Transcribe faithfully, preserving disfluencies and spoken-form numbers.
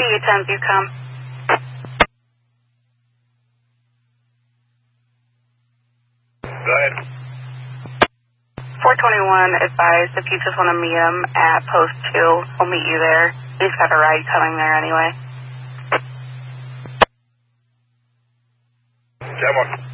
twenty-eight times you come. Go ahead. four twenty-one advised if you just want to meet him at post two, we'll meet you there. He's got a ride coming there anyway. ten one.